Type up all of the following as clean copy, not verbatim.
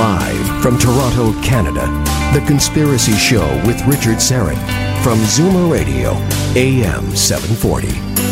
Live from Toronto, Canada, The Conspiracy Show with Richard Syrett from Zoomer Radio, AM 740.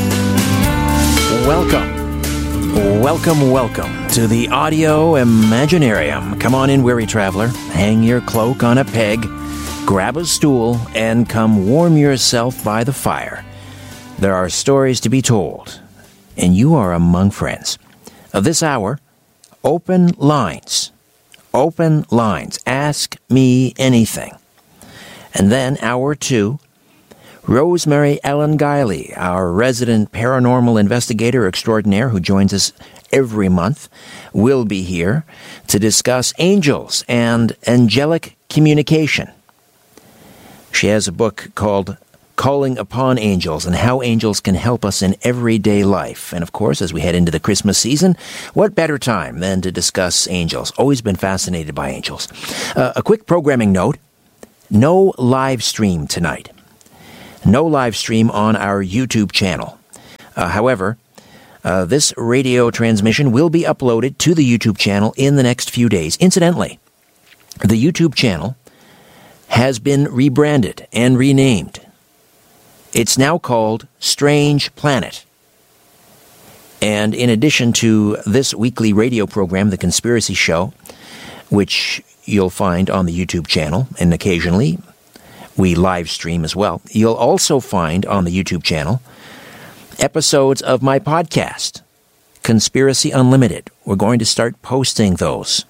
Welcome to the Audio Imaginarium. Come on in, weary traveler. Hang your cloak on a peg, grab a stool, and come warm yourself by the fire. There are stories to be told, and you are among friends. This hour, open lines. Open lines. Ask me anything. And then hour 2, Rosemary Ellen Guiley, our resident paranormal investigator extraordinaire who joins us every month, will be here to discuss angels and angelic communication. She has a book called Calling Upon Angels and how angels can help us in everyday life. And of course, as we head into the Christmas season, what better time than to discuss angels? Always been fascinated by angels. A quick programming note, no live stream tonight. No live stream on our YouTube channel. However, this radio transmission will be uploaded to the YouTube channel in the next few days. Incidentally, the YouTube channel has been rebranded and renamed. It's now called Strange Planet. And in addition to this weekly radio program, The Conspiracy Show, which you'll find on the YouTube channel, and occasionally we live stream as well, you'll also find on the YouTube channel episodes of my podcast, Conspiracy Unlimited. We're going to start posting those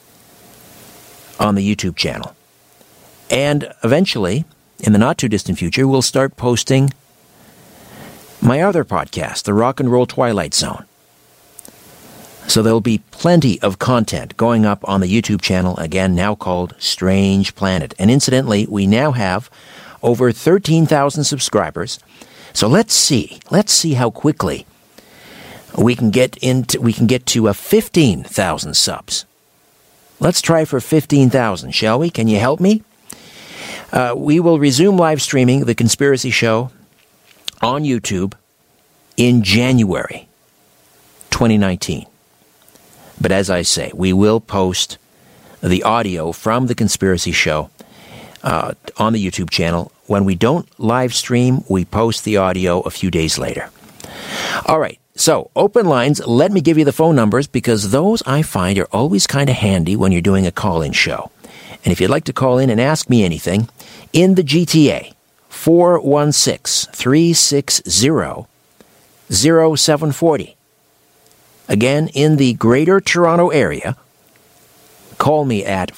on the YouTube channel. And eventually, in the not-too-distant future, we'll start posting my other podcast, The Rock and Roll Twilight Zone. So there'll be plenty of content going up on the YouTube channel, again, now called Strange Planet. And incidentally, we now have over 13,000 subscribers. So let's see how quickly we can get to 15,000 subs. Let's try for 15,000, shall we? Can you help me? We will resume live streaming The Conspiracy Show on YouTube in January 2019. But as I say, we will post the audio from The Conspiracy Show on the YouTube channel. When we don't live stream, we post the audio a few days later. All right, so open lines. Let me give you the phone numbers because those I find are always kind of handy when you're doing a call-in show. And if you'd like to call in and ask me anything, in the GTA, 416-360-0740. Again, in the Greater Toronto Area, call me at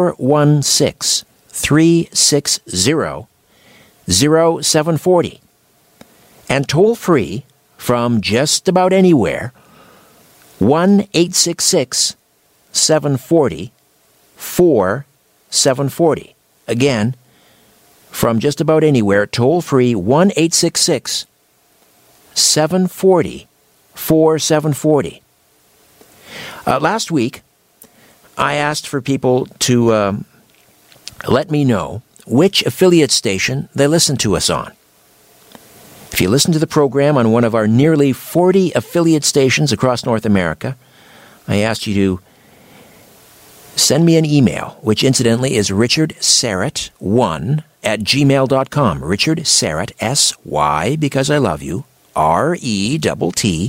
416-360-0740. And toll free from just about anywhere, 1-866-740-4740. Again, from just about anywhere, toll-free, 1-866-740-4740. Last week, I asked for people to let me know which affiliate station they listen to us on. If you listen to the program on one of our nearly 40 affiliate stations across North America, I asked you to send me an email, which incidentally is richardsyrett1@gmail.com. Richard Syrett, S-Y, because I love you, R-E-T-T,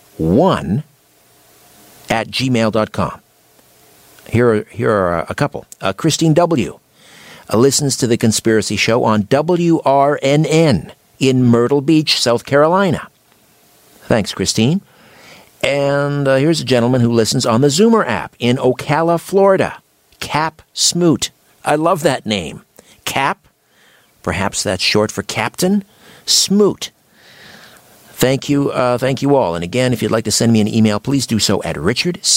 1@gmail.com. Here are a couple. Christine W. Listens to The Conspiracy Show on WRNN in Myrtle Beach, South Carolina. Thanks, Christine. And here's a gentleman who listens on the Zoomer app in Ocala, Florida. Cap Smoot. I love that name. Cap? Perhaps that's short for Captain? Smoot. Thank you all. And again, if you'd like to send me an email, please do so at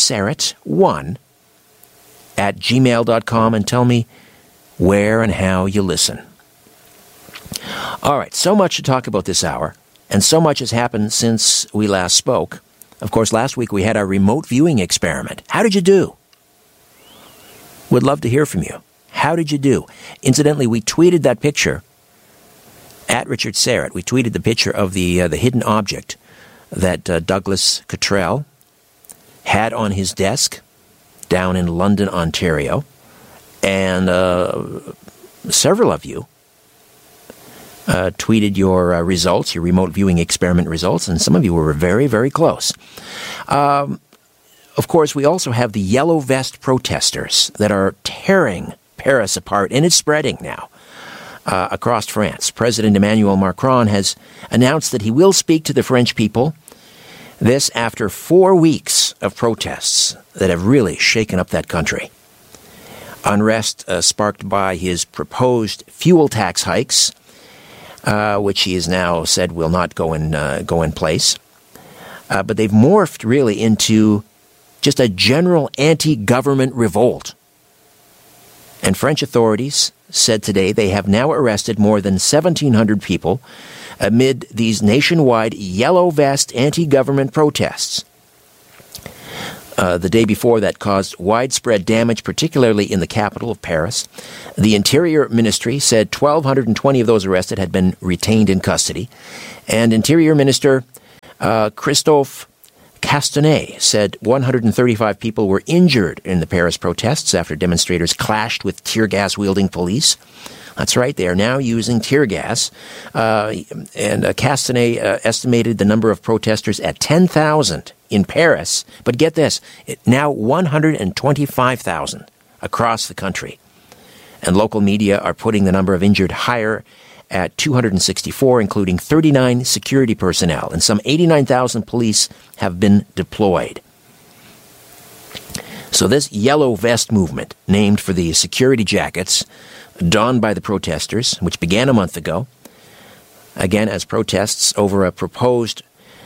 richardsyrett1@gmail.com and tell me where and how you listen. All right, so much to talk about this hour, and so much has happened since we last spoke. Of course, last week we had our remote viewing experiment. How did you do? Would love to hear from you. How did you do? Incidentally, we tweeted that picture at Richard Syrett. We tweeted the picture of the hidden object that Douglas Cottrell had on his desk down in London, Ontario, and several of you tweeted your results, your remote viewing experiment results, and some of you were very, very close. Of course, we also have the yellow vest protesters that are tearing Paris apart, and it's spreading now across France. President Emmanuel Macron has announced that he will speak to the French people. This after 4 weeks of protests that have really shaken up that country. Unrest sparked by his proposed fuel tax hikes, which he has now said will not go in place. But they've morphed really into just a general anti-government revolt. And French authorities said today they have now arrested more than 1,700 people amid these nationwide yellow vest anti-government protests. The day before, that caused widespread damage, particularly in the capital of Paris. The Interior Ministry said 1,220 of those arrested had been retained in custody. And Interior Minister Christophe Castanet said 135 people were injured in the Paris protests after demonstrators clashed with tear gas-wielding police. That's right, they are now using tear gas. And Castanet estimated the number of protesters at 10,000 in Paris. But get this, now 125,000 across the country. And local media are putting the number of injured higher at 264, including 39 security personnel. And some 89,000 police have been deployed. So this yellow vest movement, named for the security jackets donned by the protesters, which began a month ago, again as protests over a proposed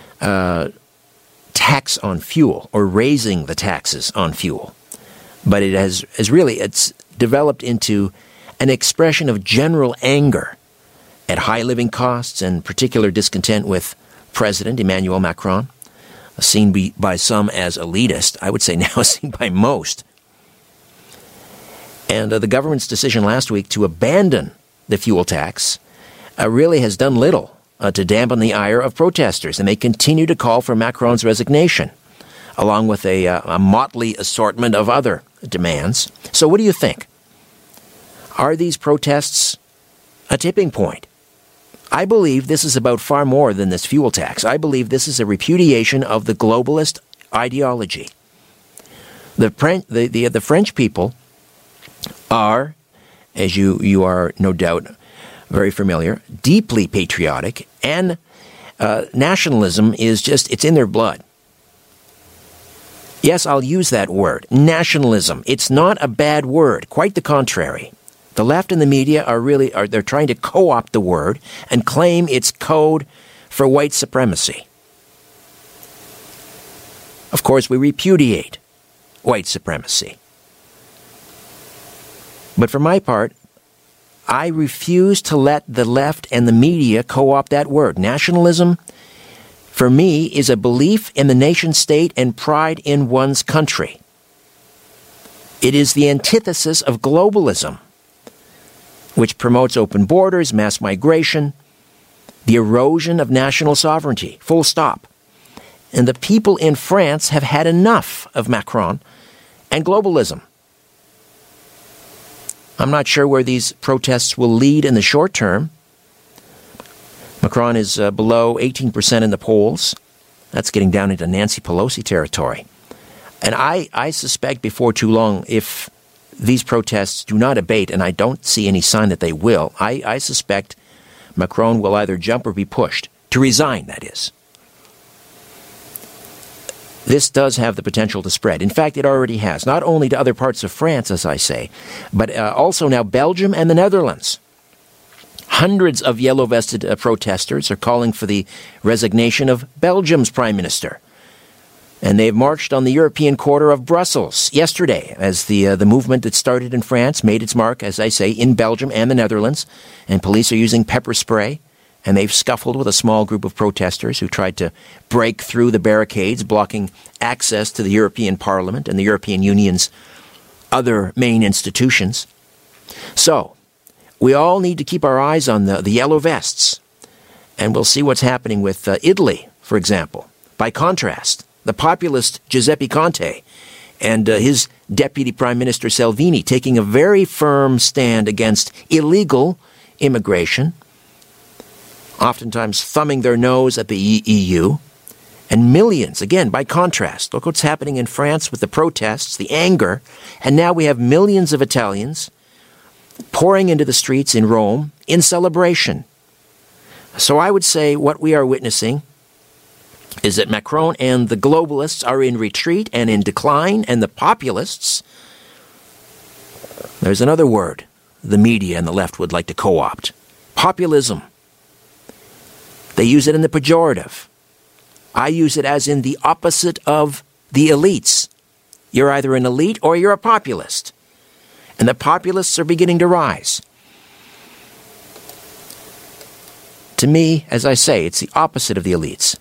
tax on fuel, or raising the taxes on fuel. But it has it's developed into an expression of general anger at high living costs and particular discontent with President Emmanuel Macron, seen by some as elitist, I would say now seen by most. And the government's decision last week to abandon the fuel tax really has done little to dampen the ire of protesters, and they continue to call for Macron's resignation, along with a motley assortment of other demands. So what do you think? Are these protests a tipping point? I believe this is about far more than this fuel tax. I believe this is a repudiation of the globalist ideology. The French people are, as you are no doubt very familiar, deeply patriotic, and nationalism is it's in their blood. Yes, I'll use that word, nationalism. It's not a bad word, quite the contrary. The left and the media they're trying to co-opt the word and claim it's code for white supremacy. Of course, we repudiate white supremacy. But for my part, I refuse to let the left and the media co-opt that word. Nationalism, for me, is a belief in the nation-state and pride in one's country. It is the antithesis of globalism, which promotes open borders, mass migration, the erosion of national sovereignty, full stop. And the people in France have had enough of Macron and globalism. I'm not sure where these protests will lead in the short term. Macron is below 18% in the polls. That's getting down into Nancy Pelosi territory. And I suspect before too long, if these protests do not abate, and I don't see any sign that they will, I suspect Macron will either jump or be pushed. To resign, that is. This does have the potential to spread. In fact, it already has, not only to other parts of France, as I say, but also now Belgium and the Netherlands. Hundreds of yellow-vested protesters are calling for the resignation of Belgium's prime minister. And they've marched on the European quarter of Brussels yesterday as the movement that started in France made its mark, as I say, in Belgium and the Netherlands. And police are using pepper spray. And they've scuffled with a small group of protesters who tried to break through the barricades, blocking access to the European Parliament and the European Union's other main institutions. So, we all need to keep our eyes on the yellow vests. And we'll see what's happening with Italy, for example. By contrast, the populist Giuseppe Conte and his Deputy Prime Minister Salvini taking a very firm stand against illegal immigration, oftentimes thumbing their nose at the EU, and millions, again, by contrast. Look what's happening in France with the protests, the anger, and now we have millions of Italians pouring into the streets in Rome in celebration. So I would say what we are witnessing is that Macron and the globalists are in retreat and in decline, and the populists, there's another word the media and the left would like to co-opt, populism. They use it in the pejorative. I use it as in the opposite of the elites. You're either an elite or you're a populist. And the populists are beginning to rise. To me, as I say, it's the opposite of the elites.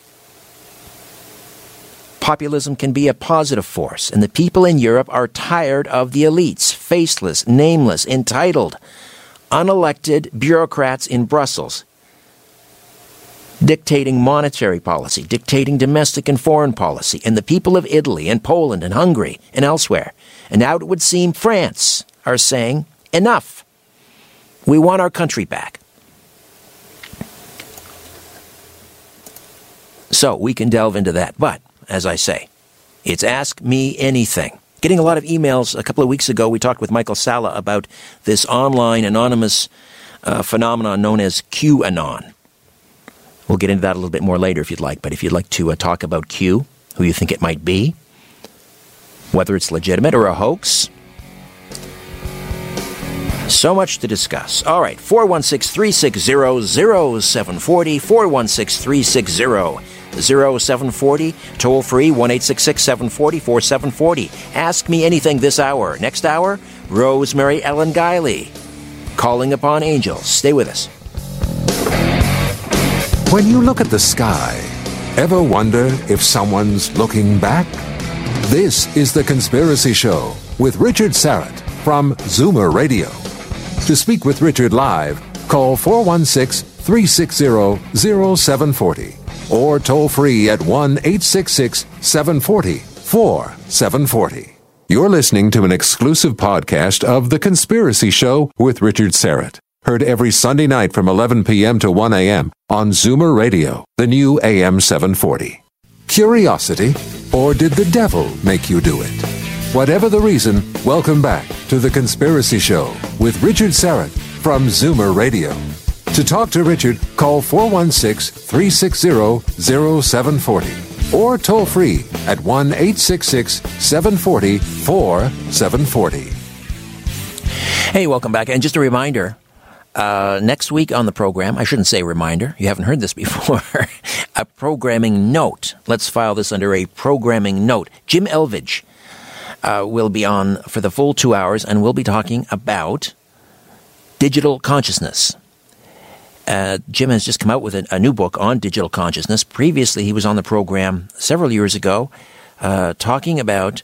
Populism can be a positive force, and the people in Europe are tired of the elites, faceless, nameless, entitled, unelected bureaucrats in Brussels, dictating monetary policy, dictating domestic and foreign policy, and the people of Italy and Poland and Hungary and elsewhere, and now it would seem France, are saying, enough. We want our country back. So we can delve into that, but as I say, it's Ask Me Anything. Getting a lot of emails. A couple of weeks ago, we talked with Michael Salla about this online anonymous phenomenon known as QAnon. We'll get into that a little bit more later if you'd like, but if you'd like to talk about Q, who you think it might be, whether it's legitimate or a hoax, so much to discuss. All right, 416-360-0740, 416-360-0740, toll free, 1-866-740-4740. Ask me anything this hour. Next hour, Rosemary Ellen Guiley, Calling Upon Angels. Stay with us. When you look at the sky, ever wonder if someone's looking back? This is The Conspiracy Show with Richard Syrett from Zoomer Radio. To speak with Richard live, call 416-360-0740 or toll free at 1-866-740-4740. You're listening to an exclusive podcast of The Conspiracy Show with Richard Syrett. Heard every Sunday night from 11 p.m. to 1 a.m. on Zoomer Radio, the new AM 740. Curiosity, or did the devil make you do it? Whatever the reason, welcome back to The Conspiracy Show with Richard Syrett from Zoomer Radio. To talk to Richard, call 416-360-0740 or toll free at 1-866-740-4740. Hey, welcome back. And just a reminder, next week on the program, I shouldn't say reminder, you haven't heard this before, a programming note. Let's file this under a programming note. Jim Elvidge will be on for the full 2 hours, and we'll be talking about digital consciousness. Jim has just come out with a new book on digital consciousness. Previously, he was on the program several years ago talking about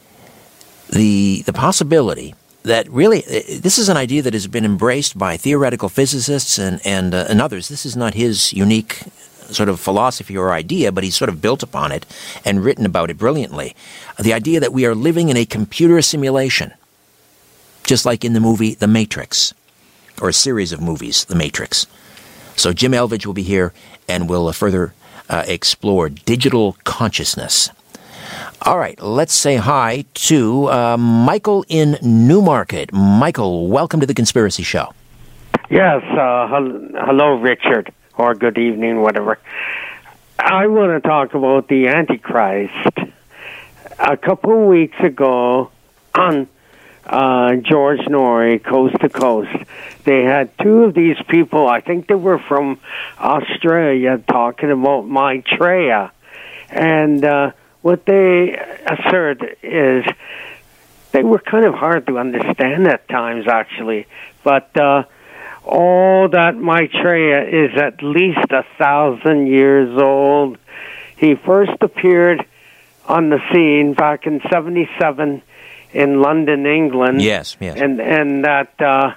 the possibility that really, this is an idea that has been embraced by theoretical physicists and others. This is not his unique sort of philosophy or idea, but he's sort of built upon it and written about it brilliantly. The idea that we are living in a computer simulation, just like in the movie The Matrix, or a series of movies, The Matrix. So Jim Elvidge will be here, and we'll further explore digital consciousness. All right, let's say hi to Michael in Newmarket. Michael, welcome to The Conspiracy Show. Yes, hello, Richard, or good evening, whatever. I want to talk about the Antichrist. A couple of weeks ago on George Noory, Coast to Coast, they had two of these people, I think they were from Australia, talking about Maitreya. And what they assert is they were kind of hard to understand at times, actually. But all that Maitreya is at least 1,000 years old. He first appeared on the scene back in 1977 in London, England. Yes. And that,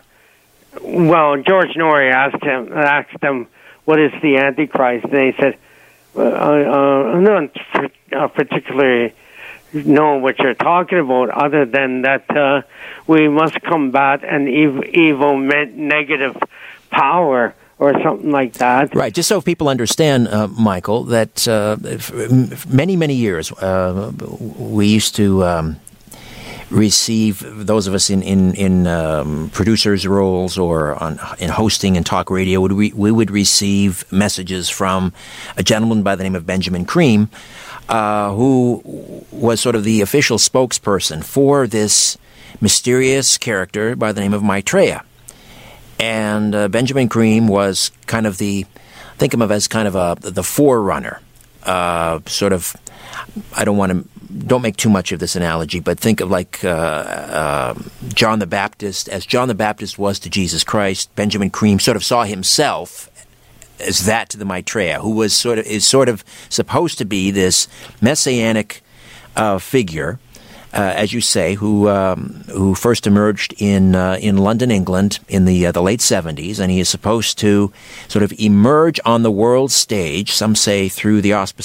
George Noory asked him, what is the Antichrist? And he said, I'm not particularly know what you're talking about, other than that we must combat an evil negative power or something like that. Right. Just so people understand, Michael, that many, many years we used to receive, those of us in producers' roles or in hosting and talk radio, we would receive messages from a gentleman by the name of Benjamin Cream, who was sort of the official spokesperson for this mysterious character by the name of Maitreya. And Benjamin Cream was kind of think of him as kind of the forerunner, sort of. Don't make too much of this analogy, but think of like John the Baptist. As John the Baptist was to Jesus Christ, Benjamin Cream sort of saw himself as that to the Maitreya, who is sort of supposed to be this messianic figure, as you say, who first emerged in London, England, in the late 70s, and he is supposed to sort of emerge on the world stage. Some say through the auspices